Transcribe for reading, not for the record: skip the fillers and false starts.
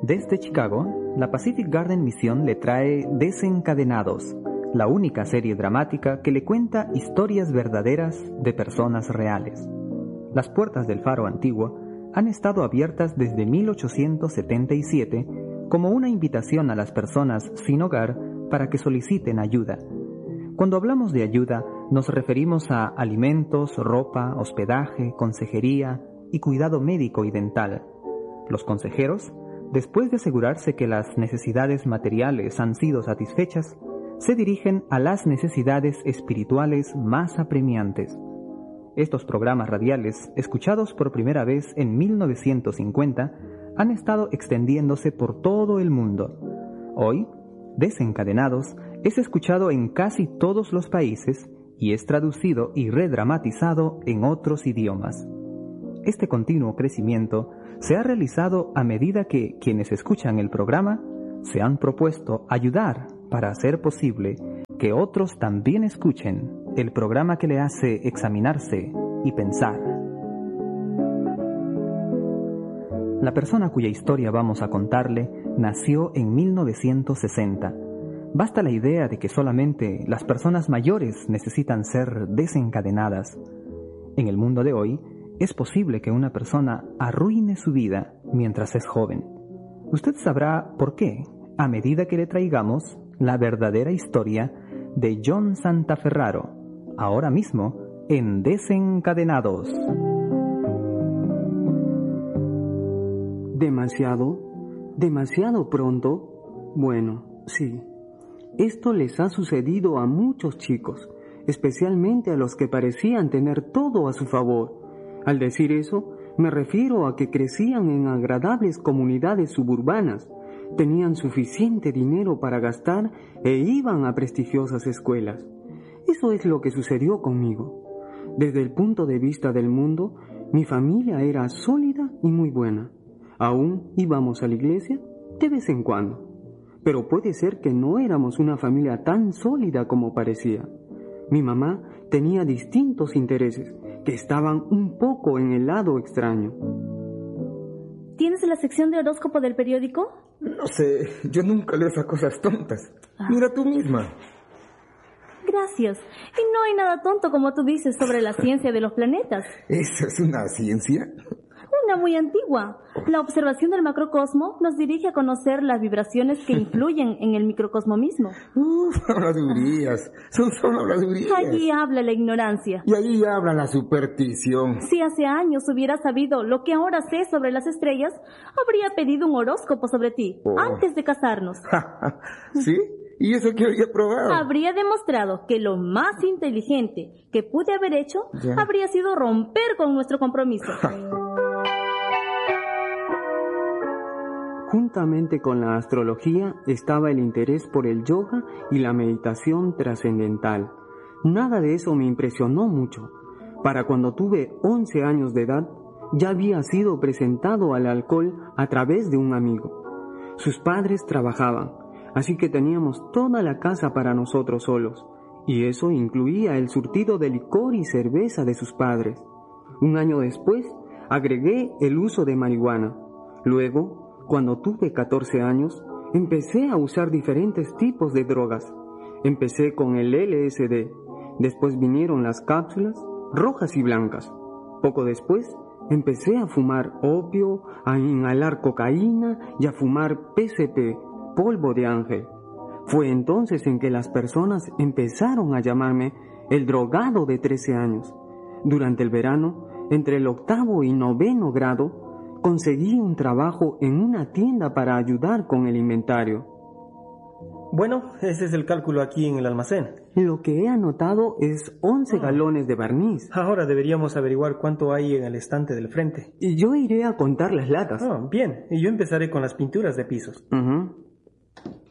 Desde Chicago, la Pacific Garden Mission le trae Desencadenados, la única serie dramática que le cuenta historias verdaderas de personas reales. Las puertas del Faro Antiguo han estado abiertas desde 1877 como una invitación a las personas sin hogar para que soliciten ayuda. Cuando hablamos de ayuda, nos referimos a alimentos, ropa, hospedaje, consejería y cuidado médico y dental. Los consejeros, después de asegurarse que las necesidades materiales han sido satisfechas, se dirigen a las necesidades espirituales más apremiantes. Estos programas radiales, escuchados por primera vez en 1950, han estado extendiéndose por todo el mundo. Hoy, Desencadenados es escuchado en casi todos los países y es traducido y redramatizado en otros idiomas. Este continuo crecimiento se ha realizado a medida que quienes escuchan el programa se han propuesto ayudar para hacer posible que otros también escuchen el programa que le hace examinarse y pensar. La persona cuya historia vamos a contarle nació en 1960. Basta la idea de que solamente las personas mayores necesitan ser desencadenadas. En el mundo de hoy, es posible que una persona arruine su vida mientras es joven. Usted sabrá por qué a medida que le traigamos la verdadera historia de John Santaferraro, ahora mismo en Desencadenados. ¿Demasiado pronto? Bueno, sí. Esto les ha sucedido a muchos chicos, especialmente a los que parecían tener todo a su favor. Al decir eso, me refiero a que crecían en agradables comunidades suburbanas, tenían suficiente dinero para gastar e iban a prestigiosas escuelas. Eso es lo que sucedió conmigo. Desde el punto de vista del mundo, mi familia era sólida y muy buena. Aún íbamos a la iglesia de vez en cuando. Pero puede ser que no éramos una familia tan sólida como parecía. Mi mamá tenía distintos intereses que estaban un poco en el lado extraño. ¿Tienes la sección de horóscopo del periódico? No sé, yo nunca leo esas cosas tontas. Mira tú misma. Gracias. Y no hay nada tonto como tú dices sobre la ciencia de los planetas. ¿Eso es una ciencia? Una muy antigua. La observación del macrocosmo nos dirige a conocer las vibraciones que influyen en el microcosmo mismo. Habladurías. Son solo habladurías. Allí habla la ignorancia. Y allí habla la superstición. Si hace años hubiera sabido lo que ahora sé sobre las estrellas, habría pedido un horóscopo sobre ti, antes de casarnos. ¿Sí? ¿Y eso qué habría probado? Habría demostrado que lo más inteligente que pude haber hecho habría sido romper con nuestro compromiso. Juntamente con la astrología estaba el interés por el yoga y la meditación trascendental. Nada de eso me impresionó mucho. Para cuando tuve 11 años de edad, ya había sido presentado al alcohol a través de un amigo. Sus padres trabajaban, así que teníamos toda la casa para nosotros solos, y eso incluía el surtido de licor y cerveza de sus padres. Un año después, agregué el uso de marihuana. Luego, cuando tuve 14 años, empecé a usar diferentes tipos de drogas. Empecé con el LSD, después vinieron las cápsulas rojas y blancas. Poco después, empecé a fumar opio, a inhalar cocaína y a fumar PCP, polvo de ángel. Fue entonces en que las personas empezaron a llamarme el drogado de 13 años. Durante el verano, entre el 8º y 9º grado, conseguí un trabajo en una tienda para ayudar con el inventario. Bueno, ese es el cálculo aquí en el almacén. Lo que he anotado es 11 galones de barniz. Ahora deberíamos averiguar cuánto hay en el estante del frente. Y yo iré a contar las latas. Bien, y yo empezaré con las pinturas de pisos.